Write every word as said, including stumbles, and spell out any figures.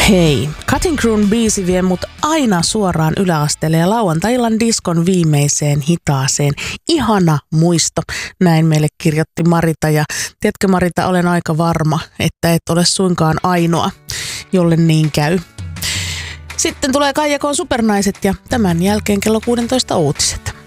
Hei, Cutting Crewn biisi vie mut aina suoraan yläasteelle ja lauantai-illan diskon viimeiseen hitaaseen. Ihana muisto, näin meille kirjoitti Marita. Ja tiedätkö Marita, olen aika varma, että et ole suinkaan ainoa, jolle niin käy. Sitten tulee Kaija K:n Supernaiset ja tämän jälkeen kello kuusitoista uutiset.